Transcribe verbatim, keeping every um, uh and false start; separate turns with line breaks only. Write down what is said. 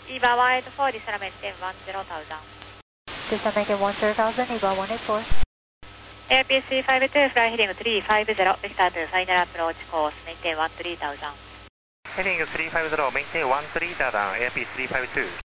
EVA one eight four, descend maintain one zero thousand.
Descend maintain one zero thousand, EVA one eight four.
Airpiece three five two, fly heading three five zero, vector to final approach course, maintain one three thousand.
Heading three five zero, maintain one three thousand, Airpiece three five two.